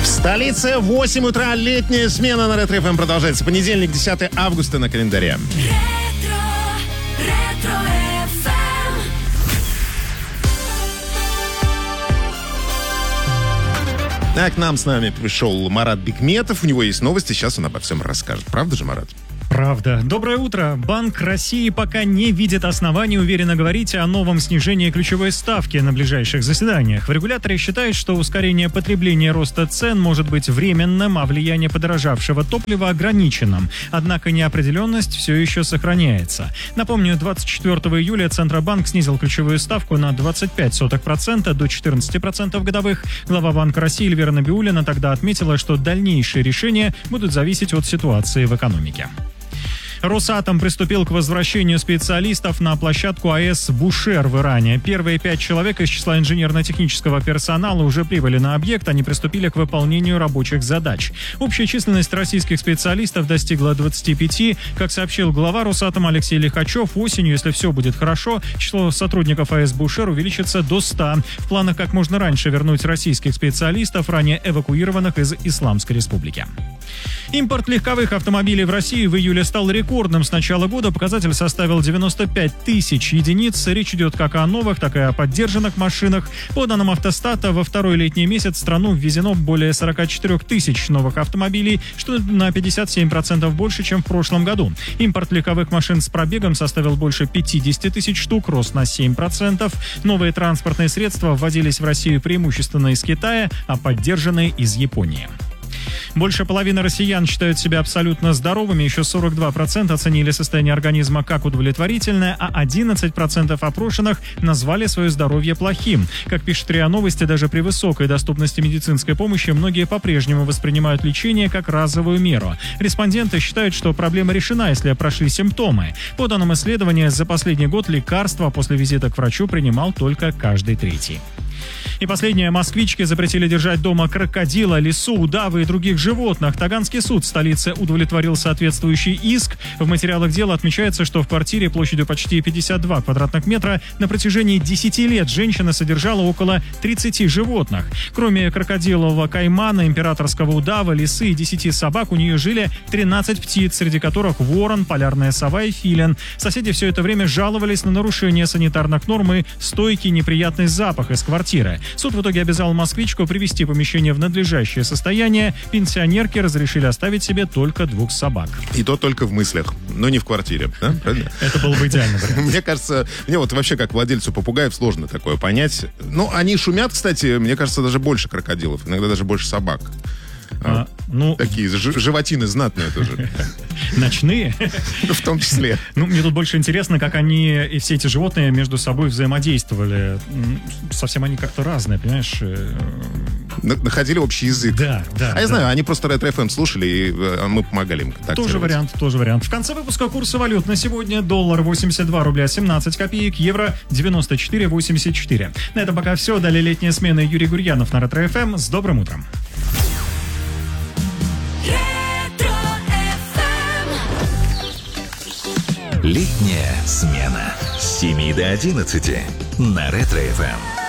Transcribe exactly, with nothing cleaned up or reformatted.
В столице восемь утра, летняя смена на Ретро эф эм продолжается. Понедельник, десятое августа на календаре. А к нам с нами пришел Марат Бикметов. У него есть новости, сейчас он обо всем расскажет. Правда же, Марат? Правда. Доброе утро. Банк России пока не видит оснований уверенно говорить о новом снижении ключевой ставки на ближайших заседаниях. В регуляторе считают, что ускорение потребления роста цен может быть временным, а влияние подорожавшего топлива ограниченным. Однако неопределенность все еще сохраняется. Напомню, двадцать четвёртого июля Центробанк снизил ключевую ставку на двадцать пять сотых процента до четырнадцати процентов годовых. Глава Банка России Эльвира Набиуллина тогда отметила, что дальнейшие решения будут зависеть от ситуации в экономике. Росатом приступил к возвращению специалистов на площадку АЭС Бушер в Иране. Первые пять человек из числа инженерно-технического персонала уже прибыли на объект, они приступили к выполнению рабочих задач. Общая численность российских специалистов достигла двадцати пяти. Как сообщил глава Росатома Алексей Лихачев, осенью, если все будет хорошо, число сотрудников АЭС Бушер увеличится до ста. В планах как можно раньше вернуть российских специалистов, ранее эвакуированных из Исламской Республики. Импорт легковых автомобилей в Россию в июле стал рекордным. С начала года показатель составил девяносто пять тысяч единиц. Речь идет как о новых, так и о поддержанных машинах. По данным Автостата, во второй летний месяц в страну ввезено более сорок четыре тысяч новых автомобилей, что на пятьдесят семь процентов больше, чем в прошлом году. Импорт легковых машин с пробегом составил больше пятьдесят тысяч штук, рост на семь процентов. Новые транспортные средства ввозились в Россию преимущественно из Китая, а поддержанные из Японии. Больше половины россиян считают себя абсолютно здоровыми, еще сорок два процента оценили состояние организма как удовлетворительное, а одиннадцать процентов опрошенных назвали свое здоровье плохим. Как пишет РИА Новости, даже при высокой доступности медицинской помощи многие по-прежнему воспринимают лечение как разовую меру. Респонденты считают, что проблема решена, если прошли симптомы. По данным исследования, за последний год лекарства после визита к врачу принимал только каждый третий. И последнее. Москвички запретили держать дома крокодила, лису, удавы и других животных. Таганский суд столицы удовлетворил соответствующий иск. В материалах дела отмечается, что в квартире площадью почти пятьдесят два квадратных метра на протяжении десяти лет женщина содержала около тридцати животных. Кроме крокодилового каймана, императорского удава, лисы и десяти собак, у нее жили тринадцать птиц, среди которых ворон, полярная сова и филин. Соседи все это время жаловались на нарушение санитарных норм и стойкий неприятный запах из квартиры. Суд в итоге обязал москвичку привести помещение в надлежащее состояние. Пенсионерке разрешили оставить себе только двух собак. И то только в мыслях, но не в квартире, да? Правильно? Это было бы идеально. Мне кажется, мне вот вообще как владельцу попугаев сложно такое понять. Ну, они шумят, кстати, мне кажется, даже больше крокодилов, иногда даже больше собак. А, ну, такие ж- животины знатные тоже. Ночные? В том числе. Ну, мне тут больше интересно, как они и все эти животные между собой взаимодействовали. Совсем они как-то разные, понимаешь? Находили общий язык. Да, да. А я да. знаю, они просто Ретро эф эм слушали, и мы помогали им контактировать. Тоже вариант, тоже вариант. В конце выпуска курсы валют на сегодня. Доллар восемьдесят два рубля семнадцать копеек, евро девяносто четыре восемьдесят четыре. На этом пока все. Далее летняя смена. Юрий Гурьянов на Ретро эф эм. С добрым утром. Летняя смена с семи до одиннадцати на Ретро эф эм.